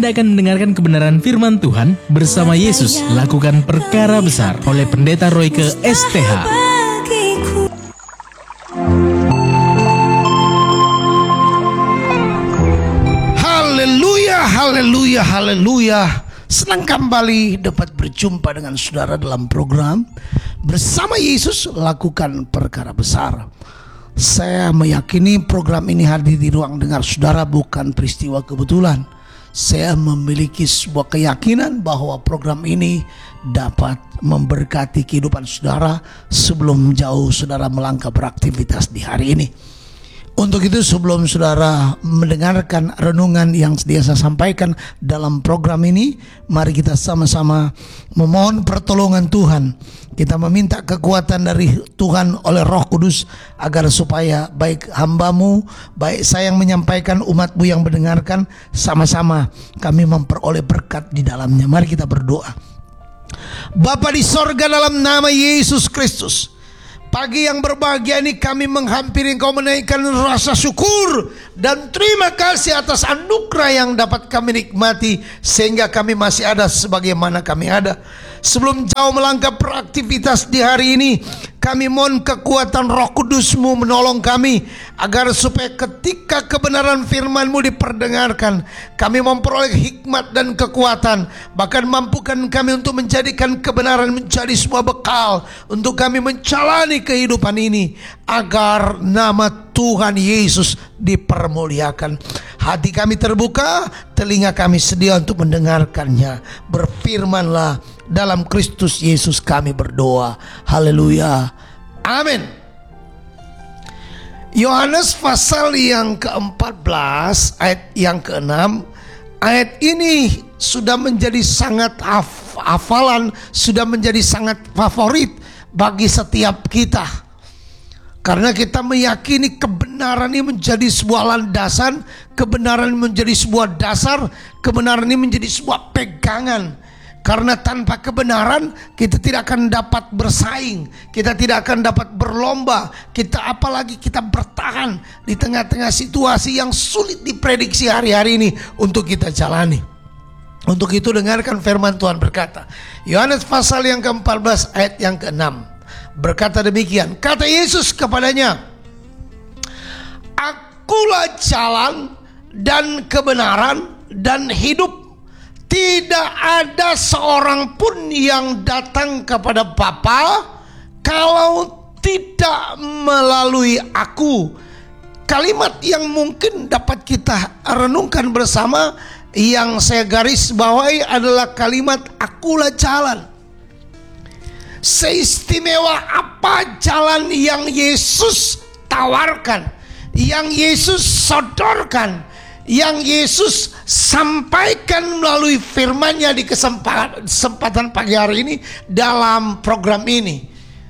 Anda akan mendengarkan kebenaran firman Tuhan bersama Yesus lakukan perkara besar oleh Pendeta Royke STH. Haleluya, haleluya, haleluya. Senang kembali dapat berjumpa dengan saudara dalam program Bersama Yesus Lakukan Perkara Besar. Saya meyakini program ini hadir di ruang dengar saudara bukan peristiwa kebetulan. Saya memiliki sebuah keyakinan bahwa program ini dapat memberkati kehidupan saudara sebelum jauh saudara melangkah beraktivitas di hari ini. Untuk itu sebelum saudara mendengarkan renungan yang sedia saya sampaikan dalam program ini, mari kita sama-sama memohon pertolongan Tuhan. Kita meminta kekuatan dari Tuhan oleh Roh Kudus agar supaya baik hambamu, baik saya yang menyampaikan, umatmu yang mendengarkan, sama-sama kami memperoleh berkat di dalamnya. Mari kita berdoa. Bapa di sorga, dalam nama Yesus Kristus, pagi yang berbahagia ini kami menghampiri Engkau menaikkan rasa syukur dan terima kasih atas anugerah yang dapat kami nikmati sehingga kami masih ada sebagaimana kami ada. Sebelum jauh melangkah beraktivitas di hari ini, kami mohon kekuatan Roh Kudus-Mu menolong kami agar supaya ketika kebenaran firman-Mu diperdengarkan, kami memperoleh hikmat dan kekuatan, bahkan mampukan kami untuk menjadikan kebenaran menjadi sebuah bekal untuk kami menjalani kehidupan ini, agar nama Tuhan Yesus dipermuliakan. Hati kami terbuka, telinga kami sedia untuk mendengarkannya. Berfirmanlah, dalam Kristus Yesus kami berdoa. Haleluya. Amin. Yohanes pasal yang ke-14 ayat yang ke-6. Ayat ini sudah menjadi sangat hafalan, sudah menjadi sangat favorit bagi setiap kita. Karena kita meyakini kebenaran ini menjadi sebuah landasan, kebenaran ini menjadi sebuah dasar, kebenaran ini menjadi sebuah pegangan. Karena tanpa kebenaran kita tidak akan dapat bersaing, kita tidak akan dapat berlomba, apalagi kita bertahan di tengah-tengah situasi yang sulit diprediksi hari-hari ini untuk kita jalani. Untuk itu dengarkan firman Tuhan berkata, Yohanes pasal yang ke-14 ayat yang ke-6 berkata demikian. Kata Yesus kepadanya, Akulah jalan dan kebenaran dan hidup. Tidak ada seorang pun yang datang kepada Bapa kalau tidak melalui aku. Kalimat yang mungkin dapat kita renungkan bersama, yang saya garis bawahi adalah kalimat akulah jalan. Seistimewa apa jalan yang Yesus tawarkan, yang Yesus sodorkan, yang Yesus sampaikan melalui firman-Nya di kesempatan pagi hari ini dalam program ini.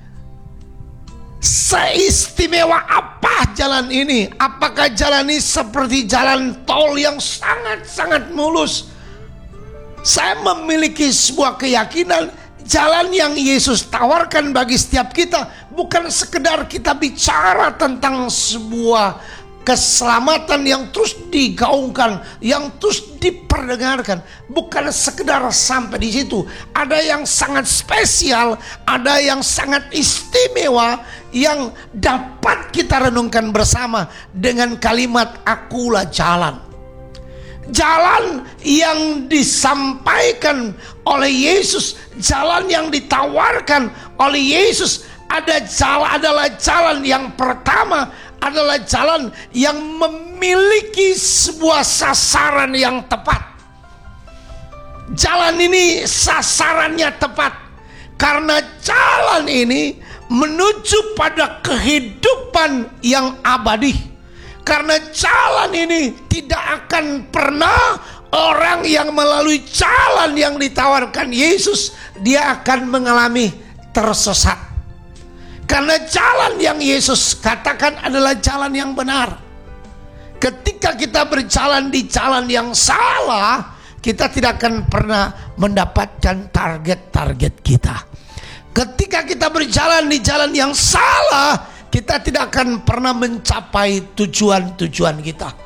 Seistimewa apa jalan ini? Apakah jalan ini seperti jalan tol yang sangat-sangat mulus? Saya memiliki sebuah keyakinan, jalan yang Yesus tawarkan bagi setiap kita bukan sekedar kita bicara tentang sebuah keselamatan yang terus digaungkan, yang terus diperdengarkan, bukan sekedar sampai di situ. Ada yang sangat spesial, ada yang sangat istimewa yang dapat kita renungkan bersama dengan kalimat akulah jalan. Jalan yang disampaikan oleh Yesus, jalan yang ditawarkan oleh Yesus adalah jalan yang pertama, adalah jalan yang memiliki sebuah sasaran yang tepat. Jalan ini sasarannya tepat karena jalan ini menuju pada kehidupan yang abadi. Karena jalan ini tidak akan pernah orang yang melalui jalan yang ditawarkan Yesus, dia akan mengalami tersesat. Karena jalan yang Yesus katakan adalah jalan yang benar. Ketika kita berjalan di jalan yang salah, kita tidak akan pernah mendapatkan target-target kita. Ketika kita berjalan di jalan yang salah, kita tidak akan pernah mencapai tujuan-tujuan kita.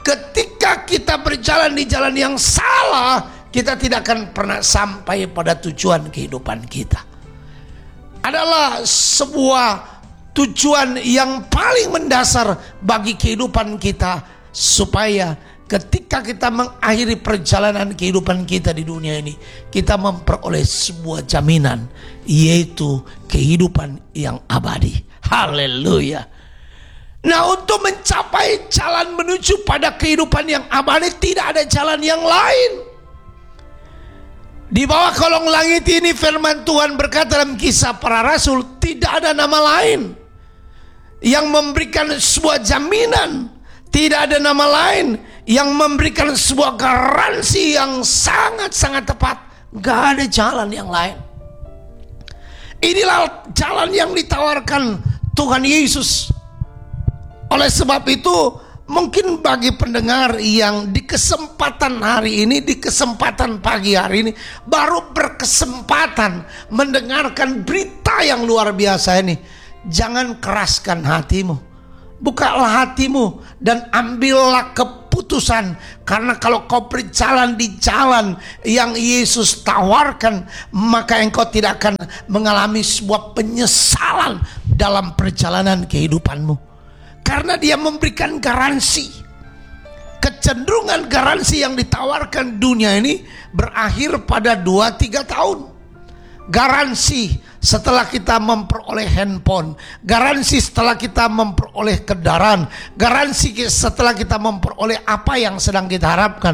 ketika kita berjalan di jalan yang salah, kita tidak akan pernah sampai pada tujuan kehidupan kita. Adalah sebuah tujuan yang paling mendasar bagi kehidupan kita, supaya ketika kita mengakhiri perjalanan kehidupan kita di dunia ini, kita memperoleh sebuah jaminan, yaitu kehidupan yang abadi. Haleluya. Nah, untuk mencapai jalan menuju pada kehidupan yang abadi, tidak ada jalan yang lain. Di bawah kolong langit ini firman Tuhan berkata dalam Kisah Para Rasul, tidak ada nama lain yang memberikan sebuah jaminan, tidak ada nama lain yang memberikan sebuah garansi yang sangat-sangat tepat. Gak ada jalan yang lain. Inilah jalan yang ditawarkan Tuhan Yesus. Oleh sebab itu, mungkin bagi pendengar yang di kesempatan hari ini, di kesempatan pagi hari ini, baru berkesempatan mendengarkan berita yang luar biasa ini, jangan keraskan hatimu. Bukalah hatimu dan ambillah keputusan. Karena kalau kau berjalan di jalan yang Yesus tawarkan, maka engkau tidak akan mengalami sebuah penyesalan dalam perjalanan kehidupanmu. Karena dia memberikan garansi. Kecenderungan garansi yang ditawarkan dunia ini berakhir pada 2-3 tahun. Garansi setelah kita memperoleh handphone, garansi setelah kita memperoleh kendaraan, garansi setelah kita memperoleh apa yang sedang kita harapkan,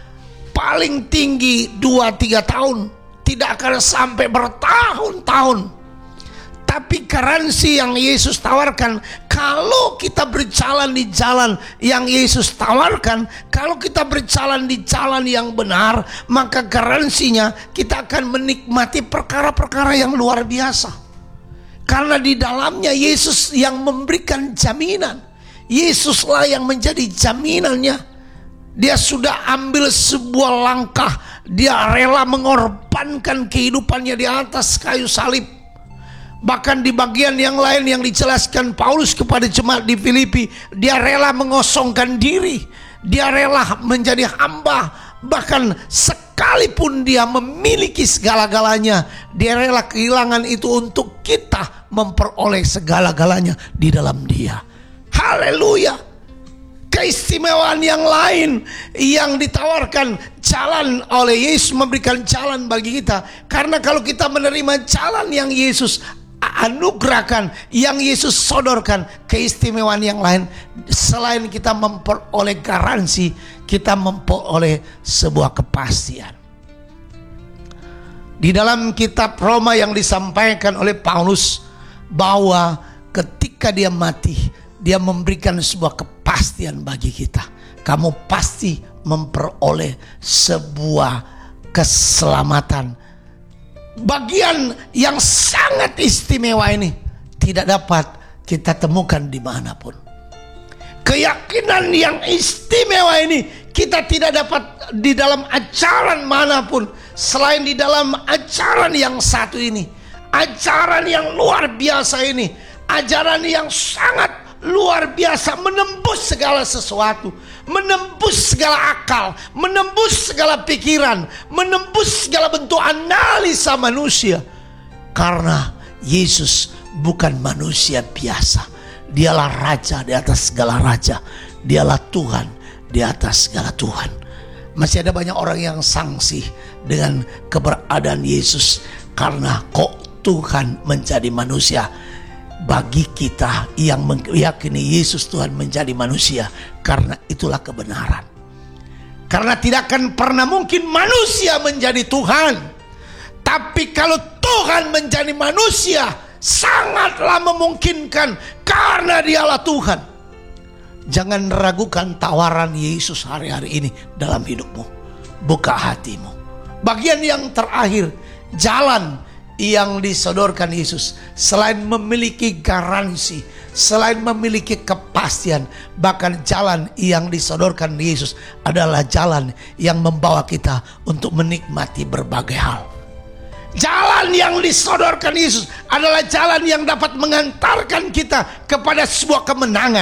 paling tinggi 2-3 tahun, tidak akan sampai bertahun-tahun. Tapi garansi yang Yesus tawarkan, kalau kita berjalan di jalan yang Yesus tawarkan, kalau kita berjalan di jalan yang benar, maka garansinya kita akan menikmati perkara-perkara yang luar biasa. Karena di dalamnya Yesus yang memberikan jaminan. Yesuslah yang menjadi jaminannya. Dia sudah ambil sebuah langkah, dia rela mengorbankan kehidupannya di atas kayu salib. Bahkan di bagian yang lain yang dijelaskan Paulus kepada jemaat di Filipi, dia rela mengosongkan diri, dia rela menjadi hamba. Bahkan sekalipun dia memiliki segala-galanya, dia rela kehilangan itu untuk kita memperoleh segala-galanya di dalam dia. Haleluya. Keistimewaan yang lain yang ditawarkan jalan oleh Yesus, memberikan jalan bagi kita. Karena kalau kita menerima jalan yang Yesus anugerahkan, yang Yesus sodorkan, keistimewaan yang lain selain kita memperoleh garansi, kita memperoleh sebuah kepastian. Di dalam kitab Roma yang disampaikan oleh Paulus, bahwa ketika dia mati, dia memberikan sebuah kepastian bagi kita. Kamu pasti memperoleh sebuah keselamatan. Bagian yang sangat istimewa ini tidak dapat kita temukan dimanapun. Keyakinan yang istimewa ini kita tidak dapat di dalam ajaran manapun selain di dalam ajaran yang satu ini. Ajaran yang luar biasa ini, ajaran yang sangat luar biasa, menembus segala sesuatu, menembus segala akal, menembus segala pikiran, menembus segala bentuk analisa manusia. Karena Yesus bukan manusia biasa. Dialah Raja di atas segala raja, dialah Tuhan di atas segala Tuhan. Masih ada banyak orang yang sangsi dengan keberadaan Yesus, karena kok Tuhan menjadi manusia. Bagi kita yang meyakini Yesus Tuhan menjadi manusia, karena itulah kebenaran. Karena tidak akan pernah mungkin manusia menjadi Tuhan. Tapi kalau Tuhan menjadi manusia, sangatlah memungkinkan karena dialah Tuhan. Jangan ragukan tawaran Yesus hari-hari ini dalam hidupmu. Buka hatimu. Bagian yang terakhir, jalan yang disodorkan Yesus, selain memiliki garansi, selain memiliki kepastian, bahkan jalan yang disodorkan Yesus adalah jalan yang membawa kita untuk menikmati berbagai hal. Jalan yang disodorkan Yesus adalah jalan yang dapat mengantarkan kita kepada sebuah kemenangan.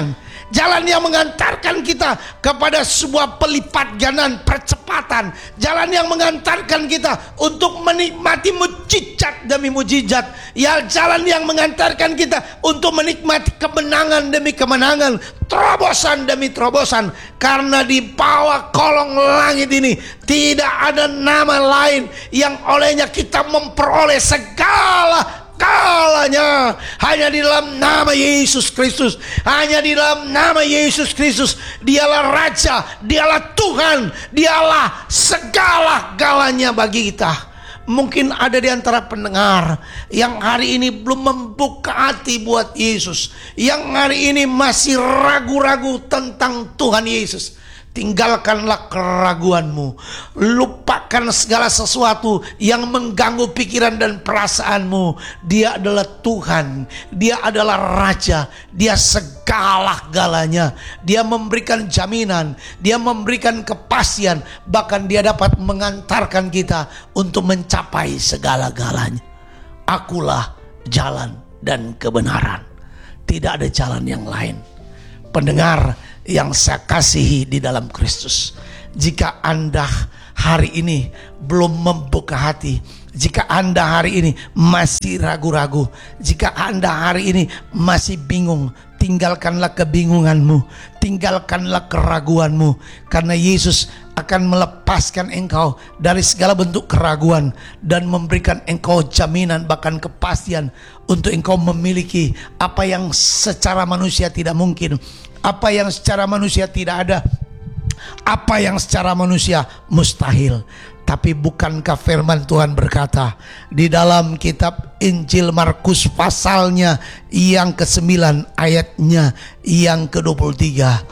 jalan yang mengantarkan kita kepada sebuah pelipat gandaan percepatan, jalan yang mengantarkan kita untuk menikmati mujizat demi mujizat, ya, jalan yang mengantarkan kita untuk menikmati kemenangan demi kemenangan, terobosan demi terobosan. Karena di bawah kolong langit ini tidak ada nama lain yang olehnya kita memperoleh segala galanya, hanya di dalam nama Yesus Kristus. Hanya di dalam nama Yesus Kristus. Dialah Raja, dialah Tuhan, dialah segala galanya bagi kita. Mungkin ada di antara pendengar yang hari ini belum membuka hati buat Yesus, yang hari ini masih ragu-ragu tentang Tuhan Yesus. Tinggalkanlah keraguanmu, lupakan segala sesuatu yang mengganggu pikiran dan perasaanmu. Dia adalah Tuhan, Dia adalah Raja, Dia segala galanya. Dia memberikan jaminan, Dia memberikan kepastian, bahkan Dia dapat mengantarkan kita untuk mencapai segala galanya. Akulah jalan dan kebenaran, tidak ada jalan yang lain. Pendengar yang saya kasihi di dalam Kristus, jika Anda hari ini belum membuka hati, jika Anda hari ini masih ragu-ragu, jika Anda hari ini masih bingung, tinggalkanlah kebingunganmu, tinggalkanlah keraguanmu, karena Yesus akan melepaskan engkau dari segala bentuk keraguan dan memberikan engkau jaminan, bahkan kepastian untuk engkau memiliki apa yang secara manusia tidak mungkin, apa yang secara manusia tidak ada, apa yang secara manusia mustahil. Tapi bukankah firman Tuhan berkata di dalam kitab Injil Markus pasalnya yang ke-9 ayatnya yang ke-23,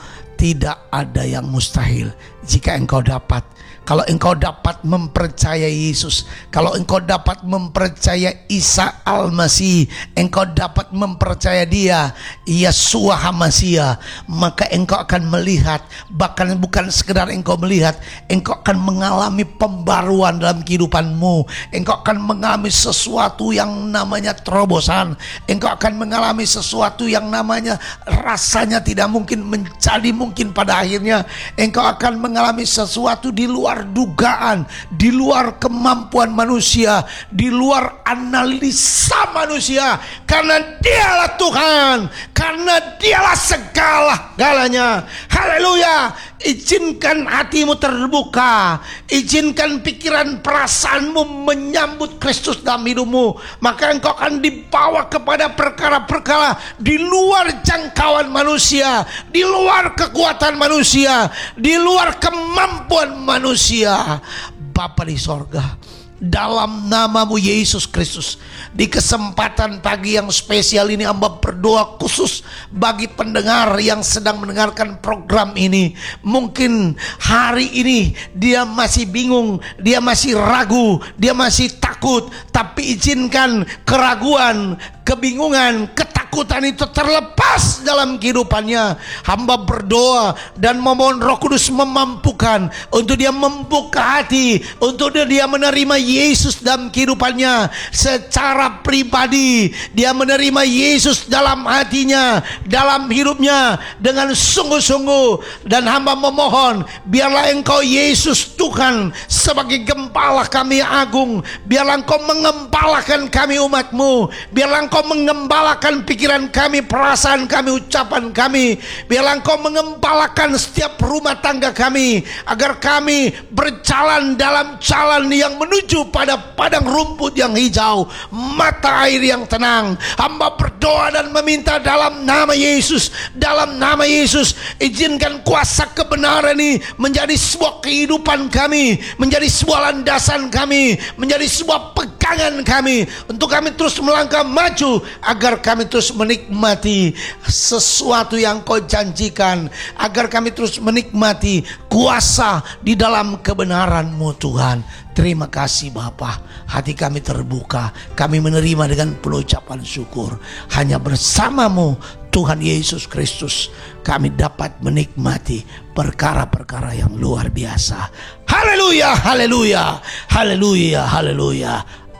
tidak ada yang mustahil jika engkau dapat. Kalau engkau dapat mempercayai Yesus, kalau engkau dapat mempercayai Isa Al-Masih, engkau dapat mempercayai Dia, Yeshua HaMasiah, maka engkau akan melihat, bahkan bukan sekedar engkau melihat, engkau akan mengalami pembaruan dalam kehidupanmu. Engkau akan mengalami sesuatu yang namanya terobosan. Engkau akan mengalami sesuatu yang namanya rasanya tidak mungkin menjadi mungkin pada akhirnya. Engkau akan mengalami sesuatu di luar dugaan, di luar kemampuan manusia, di luar analisa manusia, karena Dialah Tuhan, karena Dialah segala galanya. Haleluya. Izinkan hatimu terbuka, izinkan pikiran perasaanmu menyambut Kristus dalam hidupmu, maka engkau akan dibawa kepada perkara-perkara di luar jangkauan manusia, di luar kekuatan manusia, di luar kemampuan manusia. Bapa di sorga, dalam namamu Yesus Kristus, di kesempatan pagi yang spesial ini hamba berdoa khusus bagi pendengar yang sedang mendengarkan program ini. Mungkin hari ini dia masih bingung, dia masih ragu, dia masih takut, tapi izinkan keraguan, kebingungan, ketakutan itu terlepas dalam kehidupannya. Hamba berdoa dan memohon Roh Kudus memampukan untuk dia membuka hati, untuk dia menerima Yesus dalam kehidupannya secara pribadi. Dia menerima Yesus dalam hatinya, dalam hidupnya dengan sungguh-sungguh. Dan hamba memohon, biarlah engkau Yesus Tuhan sebagai gembala kami agung, biarlah engkau mengembalakan kami umatmu, biarlah engkau mengembalakan pikiran kami, perasaan kami, ucapan kami, biarlah engkau mengembalakan setiap rumah tangga kami, agar kami berjalan dalam jalan yang menuju pada padang rumput yang hijau, mata air yang tenang. Hamba berdoa dan meminta dalam nama Yesus, dalam nama Yesus, izinkan kuasa kebenaran ini menjadi sebuah kehidupan kami, menjadi sebuah landasan kami, menjadi sebuah pegangan kami, untuk kami terus melangkah maju, agar kami terus menikmati sesuatu yang Kau janjikan, agar kami terus menikmati kuasa di dalam kebenaran-Mu Tuhan. Terima kasih Bapa, hati kami terbuka, kami menerima dengan penuh ucapan syukur. Hanya bersama-Mu Tuhan Yesus Kristus kami dapat menikmati perkara-perkara yang luar biasa. Haleluya, haleluya, haleluya, haleluya.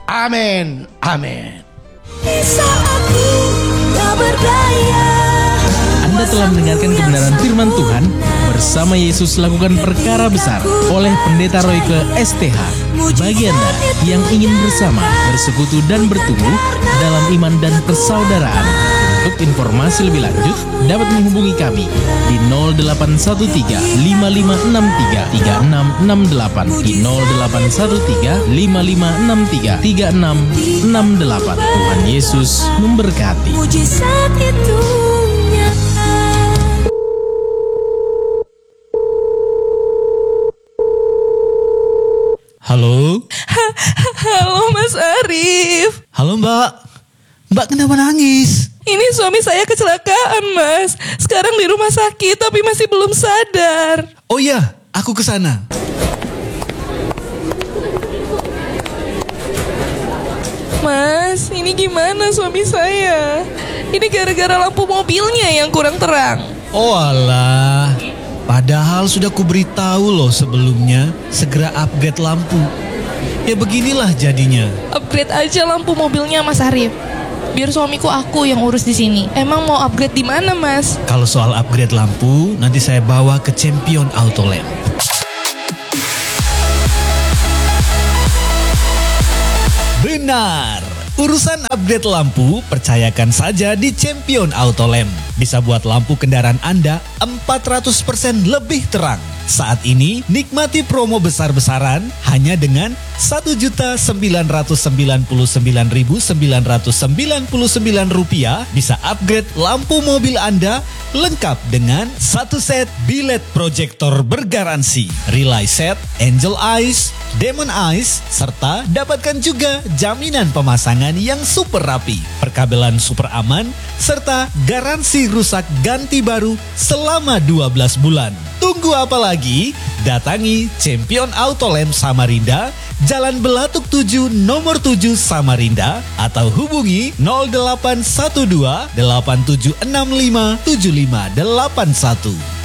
Amin, amin. Anda Anda telah mendengarkan kebenaran firman Tuhan. Bersama Yesus lakukan perkara besar oleh Pendeta Royke STH. Bagi Anda yang ingin bersama, bersekutu dan bertumbuh dalam iman dan persaudaraan. Untuk informasi lebih lanjut, dapat menghubungi kami di 0813 5563 3668, di 0813 5563 3668. Tuhan Yesus memberkati. Mujizat itu nyata. Halo? Halo Mas Arif. Halo Mbak. Mbak kenapa nangis? Ini suami saya kecelakaan Mas. Sekarang di rumah sakit tapi masih belum sadar. Oh iya, aku ke sana. Mas, ini gimana suami saya? Ini gara-gara lampu mobilnya yang kurang terang. Oh alah. Padahal sudah kuberitahu loh sebelumnya, segera upgrade lampu. Ya beginilah jadinya. Upgrade aja lampu mobilnya Mas Arif. Biar suamiku aku yang urus di sini. Emang mau upgrade di mana Mas? Kalau soal upgrade lampu, nanti saya bawa ke Champion Auto Lamp. Benar, urusan upgrade lampu percayakan saja di Champion Auto Lamp. Bisa buat lampu kendaraan Anda 400% lebih terang. Saat ini nikmati promo besar-besaran hanya dengan Rp1.999.999 bisa upgrade lampu mobil Anda lengkap dengan satu set bilet proyektor bergaransi, relay set, angel eyes, demon eyes, serta dapatkan juga jaminan pemasangan yang super rapi, perkabelan super aman, serta garansi rusak ganti baru selama 12 bulan. Tunggu apa lagi? Datangi Champion Auto Lamp Samarinda, Jalan Belatuk 7 nomor 7 Samarinda, atau hubungi 0812 8765 7581.